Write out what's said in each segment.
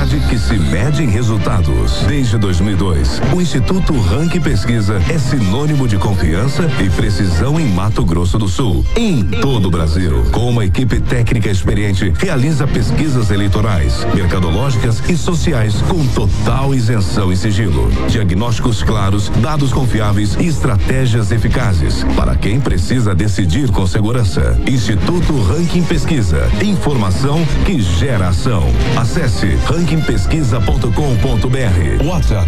qualidade que se mede em resultados. Desde 2002, o Instituto Ranking Pesquisa é sinônimo de confiança e precisão em Mato Grosso do Sul, em todo o Brasil. Com uma equipe técnica experiente, realiza pesquisas eleitorais, mercadológicas e sociais com total isenção e sigilo. Diagnósticos claros, dados confiáveis e estratégias eficazes para quem precisa decidir com segurança. Instituto Ranking Pesquisa. Informação que gera ação. Acesse rankingpesquisa.com.br. WhatsApp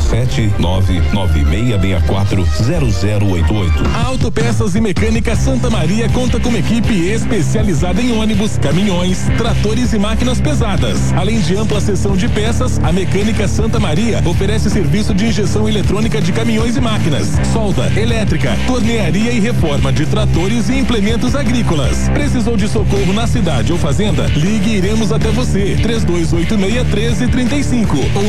67996640088. A Autopeças e Mecânica Santa Maria conta com uma equipe especializada em ônibus, caminhões, tratores e máquinas pesadas. Além de ampla seção de peças, a Mecânica Santa Maria oferece serviço de injeção eletrônica de caminhões e máquinas, solda, elétrica, tornearia e reforma de tratores e implementos agrícolas. Precisou de socorro na cidade ou fazenda? Ligue e iremos até você. 3286-1335 ou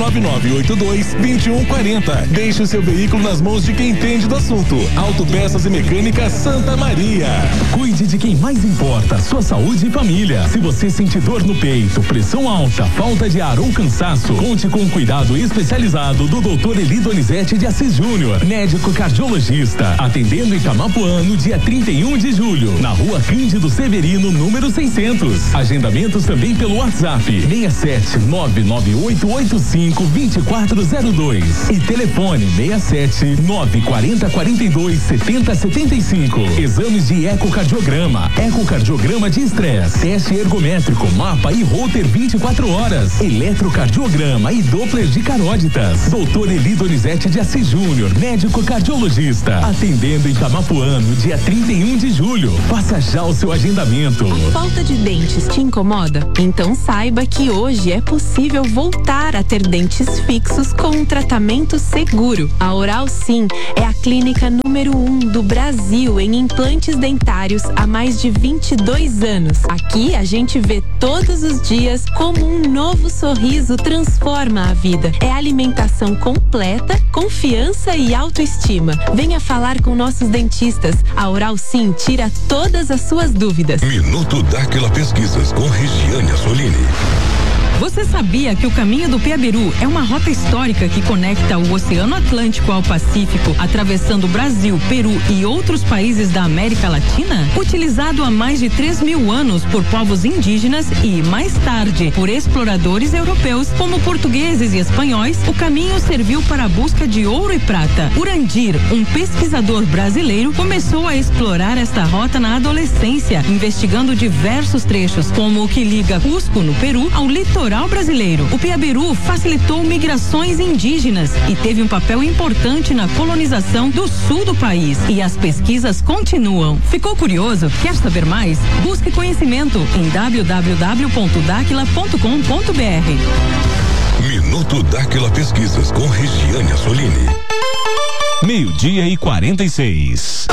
99982-2140. Deixe o seu veículo nas mãos de quem entende do assunto. Autopeças e Mecânica Santa Maria. Cuide de quem mais importa, sua saúde e família. Se você sente dor no peito, pressão alta, falta de ar ou cansaço, conte com o cuidado especializado do Dr. Eli Donizete de Assis Júnior, médico cardiologista, atendendo em Camapuã no dia 31 de julho, na Rua Cândido Severino, número 600. Agendamentos também pelo WhatsApp 67998852402 e telefone 67940427075. Exames de ecocardiograma, ecocardiograma de estresse, teste ergométrico, mapa e Holter 24 horas, eletrocardiograma e Doppler de carótidas. Doutor Eli Donizete de Assis Júnior, médico cardiologista, atendendo em Camapuã no dia 31 de julho. Faça já o seu agendamento. A falta de dentes te incomoda? Então saiba que hoje é possível voltar a ter dentes fixos com um tratamento seguro. A Oral Sim é a clínica número 1 do Brasil em implantes dentários há mais de 22 anos. Aqui a gente vê todos os dias como um novo sorriso transforma a vida. É alimentação completa, confiança e autoestima. Venha falar com nossos dentistas. A Oral Sim tira todas as suas dúvidas. Minuto Dáquila Pesquisas com Regiane Assolini. Você sabia que o Caminho do Piabiru é uma rota histórica que conecta o Oceano Atlântico ao Pacífico, atravessando o Brasil, Peru e outros países da América Latina? Utilizado há mais de 3.000 anos por povos indígenas e, mais tarde, por exploradores europeus, como portugueses e espanhóis, o caminho serviu para a busca de ouro e prata. Urandir, um pesquisador brasileiro, começou a explorar esta rota na adolescência, investigando diversos trechos, como o que liga Cusco, no Peru, ao litoral brasileiro. O Piabiru facilitou migrações indígenas e teve um papel importante na colonização do sul do país. E as pesquisas continuam. Ficou curioso? Quer saber mais? Busque conhecimento em www.daquila.com.br. Minuto Dáquila Pesquisas com Regiane Assolini. 12:46.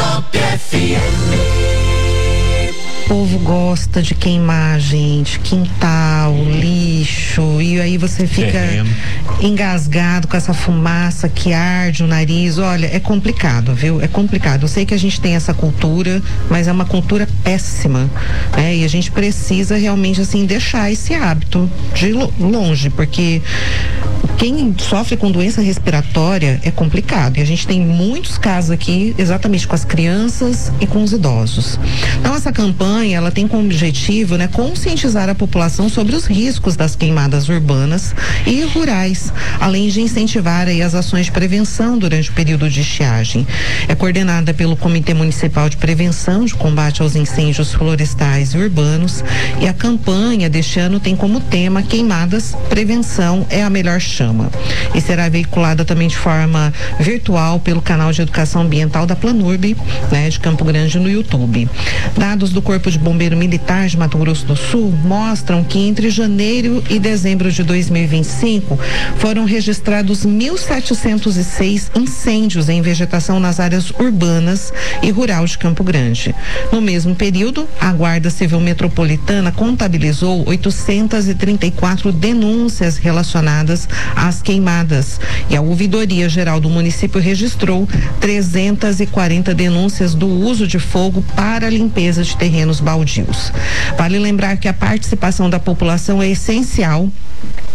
O povo gosta de queimar, gente, quintal, lixo, e aí você fica engasgado com essa fumaça que arde o nariz. Olha, é complicado, viu? É complicado. Eu sei que a gente tem essa cultura, mas é uma cultura péssima, né? E a gente precisa realmente, assim, deixar esse hábito de longe, porque quem sofre com doença respiratória é complicado, e a gente tem muitos casos aqui exatamente com as crianças e com os idosos. Então essa campanha, ela tem como objetivo, né, conscientizar a população sobre os riscos das queimadas urbanas e rurais, além de incentivar aí as ações de prevenção durante o período de estiagem. É coordenada pelo Comitê Municipal de Prevenção de Combate aos Incêndios Florestais e Urbanos, e a campanha deste ano tem como tema Queimadas, Prevenção é a Melhor Chama, e será veiculada também de forma virtual pelo canal de educação ambiental da Planurb, né, de Campo Grande, no YouTube. Dados do Corpo de Bombeiro Militar de Mato Grosso do Sul mostram que entre janeiro e dezembro de 2025 foram registrados 1.706 incêndios em vegetação nas áreas urbanas e rural de Campo Grande. No mesmo período, a Guarda Civil Metropolitana contabilizou 834 denúncias relacionadas às queimadas, e a Ouvidoria Geral do município registrou 340 denúncias do uso de fogo para a limpeza de terrenos baldios. Vale lembrar que a participação da população é essencial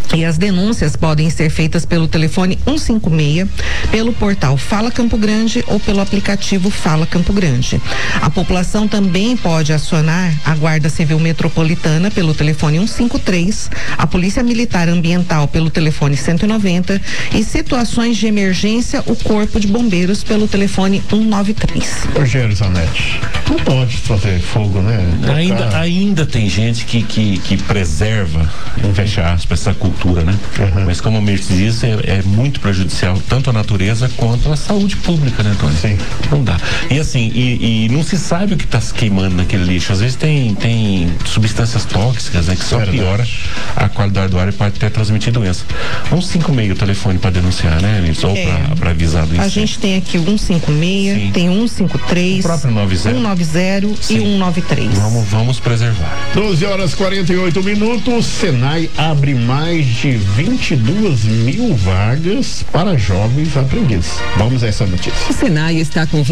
E as denúncias podem ser feitas pelo telefone 156, pelo portal Fala Campo Grande ou pelo aplicativo Fala Campo Grande. A população também pode acionar a Guarda Civil Metropolitana pelo telefone 153, a Polícia Militar Ambiental pelo telefone 190 e situações de emergência, o Corpo de Bombeiros pelo telefone 193. Rogério Zanetti, não pode fazer fogo, né? Ainda tem gente que preserva, fecha aspas, essa cultura, né? Mas como a Mirth disse, é muito prejudicial tanto à natureza quanto à saúde pública, né, Antônio? Sim. Não dá. E assim, e não se sabe o que está se queimando naquele lixo. Às vezes tem substâncias tóxicas, né? Que só piora a qualidade do ar e pode até transmitir doença. 156 o telefone para denunciar, né, Mirth? Ou para avisar do incêndio. A gente tem aqui o 156, sim, tem 153, o próprio 190 e 193. Vamos preservar. 12h48. Senai abre mais de 22 mil vagas para jovens aprendizes. Vamos a essa notícia. O Senai está com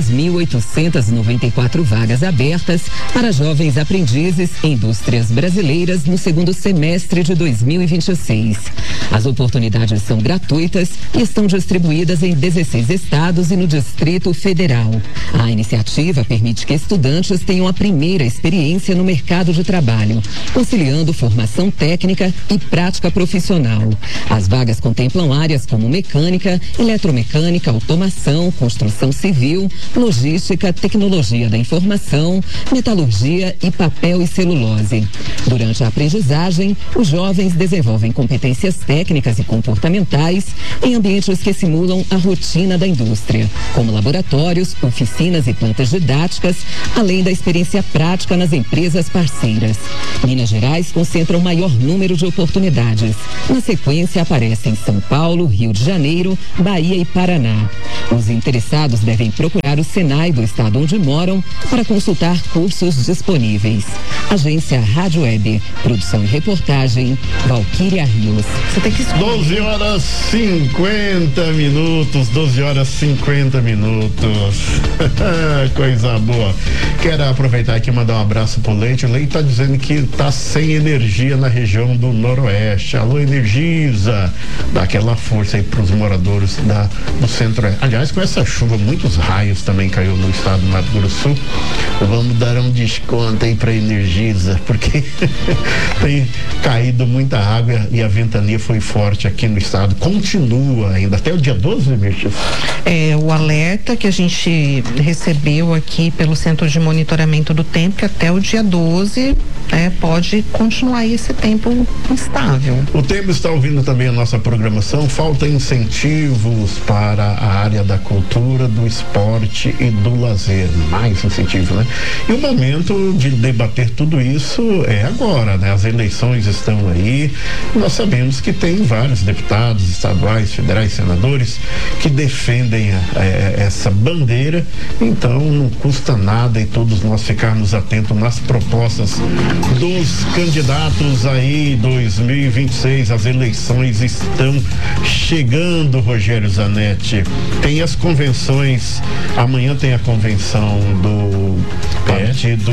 22.894 vagas abertas para jovens aprendizes em indústrias brasileiras no segundo semestre de 2026. As oportunidades são gratuitas e estão distribuídas em 16 estados e no Distrito Federal. A iniciativa permite que estudantes tenham a primeira experiência no mercado de trabalho, conciliando formação técnica e prática profissional. As vagas contemplam áreas como mecânica, eletromecânica, automação, construção civil, logística, tecnologia da informação, metalurgia e papel e celulose. Durante a aprendizagem, os jovens desenvolvem competências técnicas e comportamentais em ambientes que simulam a rotina da indústria, como laboratórios, oficinas e plantas didáticas, além da experiência prática nas empresas parceiras. Minas Gerais concentra o maior número de oportunidades. Na sequência, aparecem São Paulo, Rio de Janeiro, Bahia e Paraná. Os interessados devem procurar o Senai do estado onde moram para consultar cursos disponíveis. Agência Rádio Web. Produção e reportagem, Valquíria Rios. Você tem que 12h50. Coisa boa. Quero aproveitar aqui e mandar um abraço pro Leite. O Leite tá dizendo que tá sem energia na região do Noroeste. Alô, Energisa. Dá aquela força aí pros moradores do Centro-Oeste. Aliás, com essa chuva, muitos raios também caiu no estado do Mato Grosso do Sul. Vamos dar um desconto aí pra Energisa, porque tem caído muita água e a ventania foi forte aqui no estado. Continua ainda até o dia 12, Mirth? O alerta que a gente recebeu aqui pelo Centro de Monitoramento do Tempo, que até o dia 12 pode continuar esse tempo instável. O tempo está ouvindo também a nossa programação. Falta incentivos para a área da cultura, do esporte e do lazer. Mais incentivo, né? E o momento de debater tudo isso é agora, né? As eleições estão aí. Nós sabemos que tem vários deputados estaduais, federais, senadores que defendem essa bandeira. Então não custa nada e todos nós ficarmos atentos nas propostas dos candidatos aí 2026. As eleições estão chegando, Rogério Zanetti. Tem as convenções, amanhã tem a convenção do partido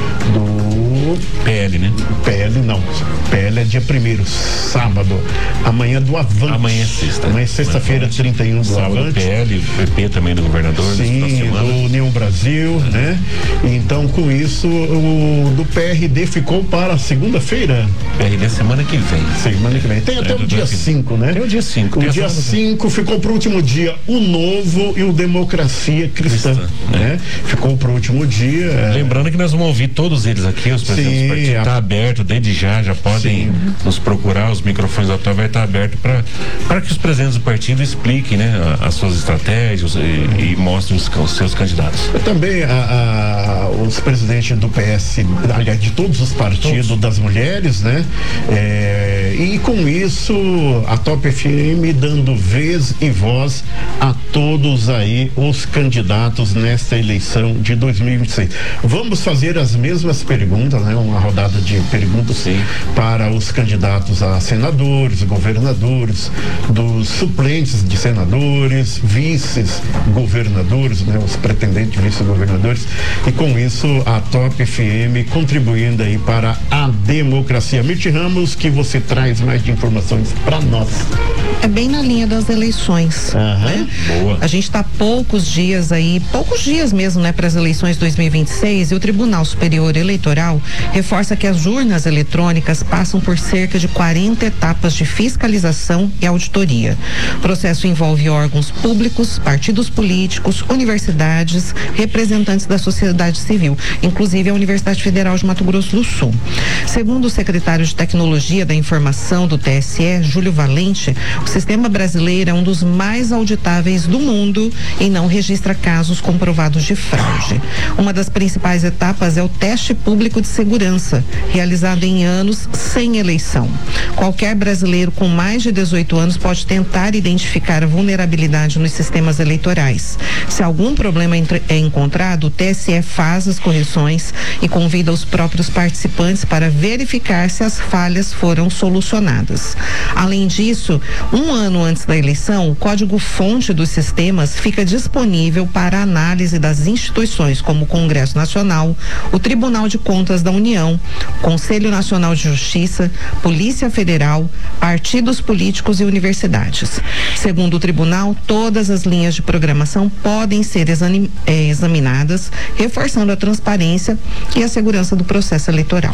do PL, né? PL não, PL é dia 1º, sábado. Amanhã do Avante. Amanhã é sexta. Amanhã é sexta-feira, 31 do sábado, Avante. PL, PP também do governador. Sim, do União Brasil, né? Então, com isso, o do PRD ficou para segunda-feira. PRD semana que vem. Semana que vem. Tem até o dia 5, né? Tem o dia 5. O dia 5 ficou para o último dia o Novo e o Democracia Cristã, né? Ficou para o último dia. Lembrando que nós vamos ouvir todos eles aqui, os presidentes do partido. Está aberto desde já podem nos procurar, os microfones da vai estar aberto para que os presidentes do partido expliquem, né, as suas estratégias e mostrem os seus candidatos. Também os presidentes do PS, aliás, de todos os partidos, das mulheres, né? E com isso a Top FM dando vez e voz a todos aí os candidatos nesta eleição de 2026. Vamos fazer as mesmas perguntas, né? Uma rodada de perguntas para os candidatos a senadores, governadores, dos suplentes de senadores, vice-governadores, né? Os pretendentes vice-governadores, e com isso a Top FM contribuindo aí para a democracia. Mirth Ramos, que você traz mais de informações para nós. É bem na linha das eleições. Né? Boa. A gente está poucos dias mesmo, né, para as eleições 2026, e o Tribunal Superior Eleitoral reforça que as urnas eletrônicas passam por cerca de 40 etapas de fiscalização e auditoria. O processo envolve órgãos públicos, partidos políticos, universidades, representantes da sociedade civil, inclusive a Universidade Federal de Mato Grosso do Sul. Segundo o secretário de Tecnologia da Informação do TSE, Júlio Valente, o sistema brasileiro é um dos mais auditáveis do mundo e não registra casos comprovados de fraude. Uma das principais etapas é o teste público de segurança, realizado em anos sem eleição. Qualquer brasileiro com mais de 18 anos pode tentar identificar a vulnerabilidade nos sistemas eleitorais. Se algum problema é encontrado, o TSE faz as correções e convida os próprios participantes para verificar se as falhas foram solucionadas. Além disso, um ano antes da eleição, o código-fonte dos sistemas fica disponível para análise das instituições como o Congresso Nacional, o Tribunal de Contas da União, Conselho Nacional de Justiça, Polícia Federal, partidos políticos e universidades. Segundo o tribunal, todas as linhas de programação podem ser examinadas, reforçando a transparência e a segurança do processo eleitoral.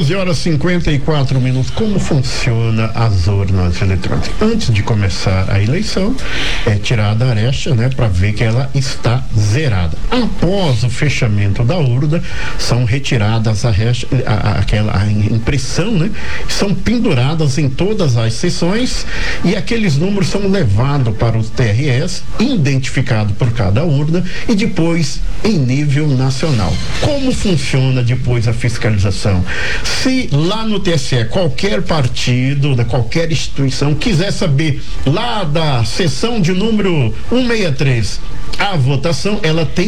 12h54. Como funciona as urnas eletrônicas? Antes de começar a eleição, é tirada a areia, né, para ver que ela está zerada. Após o fechamento da urna, são retiradas aquela impressão, né? São penduradas em todas as sessões e aqueles números são levados para os TRS, identificado por cada urna e depois em nível nacional. Como funciona depois a fiscalização? Se lá no TSE qualquer partido, qualquer instituição quiser saber lá da sessão de número 163 a votação, ela tem